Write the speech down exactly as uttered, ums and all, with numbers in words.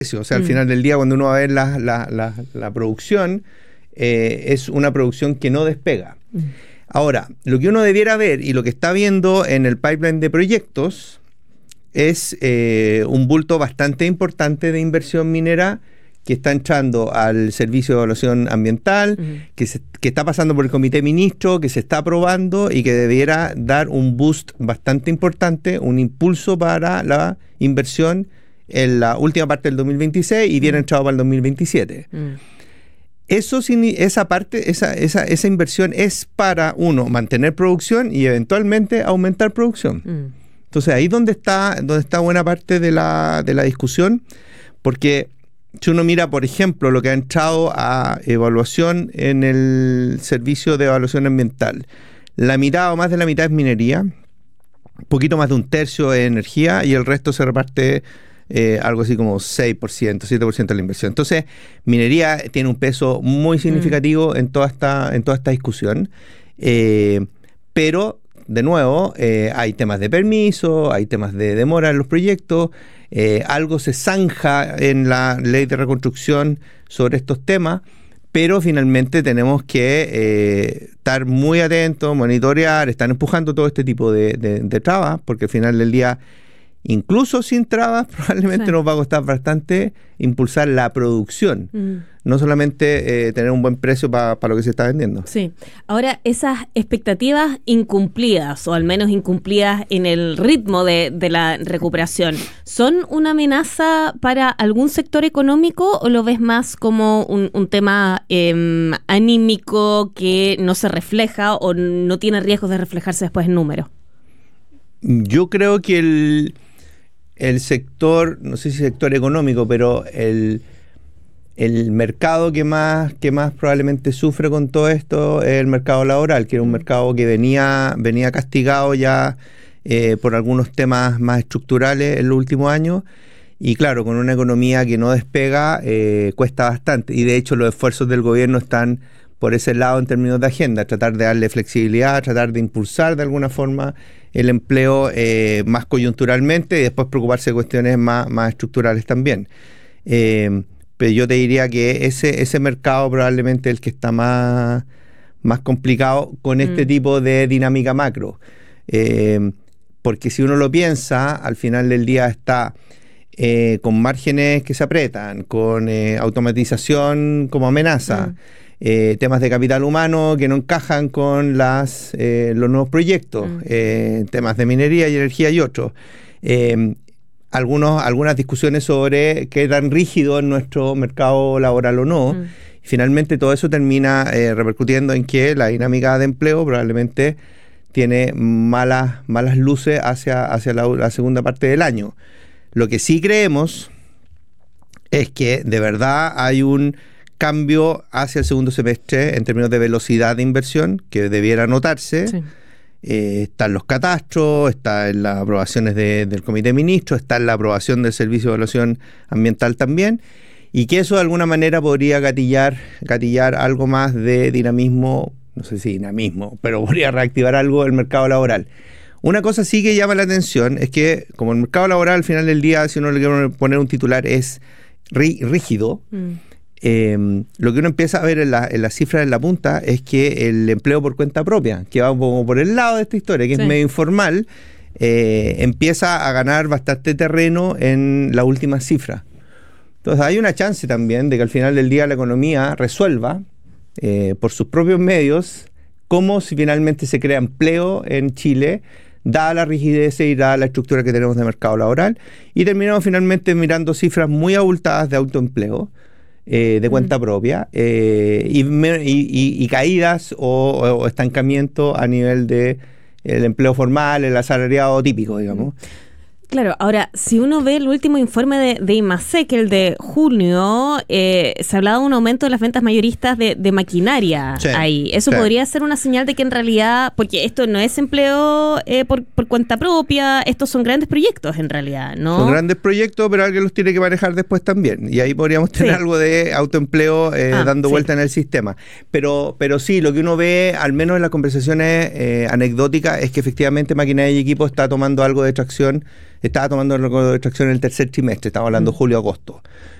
O sea, al mm. final del día, cuando uno va a ver la, la, la, la producción, eh, es una producción que no despega. Mm. Ahora, lo que uno debiera ver y lo que está viendo en el pipeline de proyectos es eh, un bulto bastante importante de inversión minera que está entrando al Servicio de Evaluación Ambiental, uh-huh. que, se, que está pasando por el Comité de Ministros, que se está aprobando y que debiera dar un boost bastante importante, un impulso para la inversión en la última parte del dos mil veintiséis y bien uh-huh. entrado para el dos mil veintisiete. Uh-huh. Eso, esa parte, esa, esa, esa inversión es para, uno, mantener producción y eventualmente aumentar producción. Uh-huh. Entonces ahí es donde está, donde está buena parte de la, de la discusión, porque si uno mira, por ejemplo, lo que ha entrado a evaluación en el Servicio de Evaluación Ambiental, la mitad o más de la mitad es minería, un poquito más de un tercio es energía y el resto se reparte eh, algo así como seis por ciento, siete por ciento de la inversión. Entonces, minería tiene un peso muy significativo mm. en toda esta, en toda esta discusión, eh, pero, de nuevo, eh, hay temas de permiso, hay temas de demora en los proyectos. Eh, algo se zanja en la ley de reconstrucción sobre estos temas, pero finalmente tenemos que eh, estar muy atentos, monitorear, estar empujando todo este tipo de, de, de trabas, porque al final del día, incluso sin trabas, probablemente sí. nos va a costar bastante impulsar la producción. Mm. No solamente eh, tener un buen precio para pa lo que se está vendiendo. Sí. Ahora, esas expectativas incumplidas, o al menos incumplidas en el ritmo de, de la recuperación, ¿son una amenaza para algún sector económico o lo ves más como un, un tema eh, anímico que no se refleja o no tiene riesgos de reflejarse después en números? Yo creo que el, el sector, no sé si sector económico, pero el... El mercado que más, que más probablemente sufre con todo esto es el mercado laboral, que era un mercado que venía, venía castigado ya eh, por algunos temas más estructurales en los últimos años. Y claro, con una economía que no despega, eh, cuesta bastante. Y de hecho los esfuerzos del gobierno están por ese lado en términos de agenda, tratar de darle flexibilidad, tratar de impulsar de alguna forma el empleo eh, más coyunturalmente y después preocuparse de cuestiones más, más estructurales también. Eh, Pero yo te diría que ese, ese mercado probablemente es el que está más, más complicado con este mm. tipo de dinámica macro. Eh, porque si uno lo piensa, al final del día está eh, con márgenes que se apretan, con eh, automatización como amenaza, mm. eh, temas de capital humano que no encajan con las, eh, los nuevos proyectos, mm. eh, temas de minería y energía y otros. Eh, Algunos, algunas discusiones sobre qué tan rígido es nuestro mercado laboral o no. Mm. Finalmente todo eso termina eh, repercutiendo en que la dinámica de empleo probablemente tiene malas, malas luces hacia, hacia la, la segunda parte del año. Lo que sí creemos es que de verdad hay un cambio hacia el segundo semestre en términos de velocidad de inversión que debiera notarse. Sí. Eh, están los catastros, está en las aprobaciones de, del Comité de Ministros, está en la aprobación del Servicio de Evaluación Ambiental también, y que eso de alguna manera podría gatillar, gatillar algo más de dinamismo, no sé si dinamismo, pero podría reactivar algo del mercado laboral. Una cosa sí que llama la atención es que como el mercado laboral al final del día, si uno le quiere poner un titular, es rí, rígido, mm. Eh, lo que uno empieza a ver en la, en la cifra en la punta es que el empleo por cuenta propia, que va como por el lado de esta historia, que sí. es medio informal, eh, empieza a ganar bastante terreno en la última cifra. Entonces hay una chance también de que al final del día la economía resuelva eh, por sus propios medios cómo si finalmente se crea empleo en Chile, dada la rigidez y dada la estructura que tenemos de mercado laboral, y terminamos finalmente mirando cifras muy abultadas de autoempleo, Eh, de cuenta mm. propia eh, y, y, y caídas o, o estancamiento a nivel de el empleo formal, el asalariado típico, digamos. Claro, ahora, si uno ve el último informe de, de IMASEC, el de junio, eh, se hablaba de un aumento de las ventas mayoristas de, de maquinaria sí, ahí. Eso sí. podría ser una señal de que en realidad, porque esto no es empleo eh, por, por cuenta propia, estos son grandes proyectos en realidad, ¿no? Son grandes proyectos, pero alguien los tiene que manejar después también. Y ahí podríamos tener sí. algo de autoempleo eh, ah, dando sí. vuelta en el sistema. Pero, pero sí, lo que uno ve, al menos en las conversaciones eh, anecdóticas, es que efectivamente maquinaria y equipo está tomando algo de tracción estaba tomando el récord de extracción en el tercer trimestre, estamos hablando Mm. julio-agosto.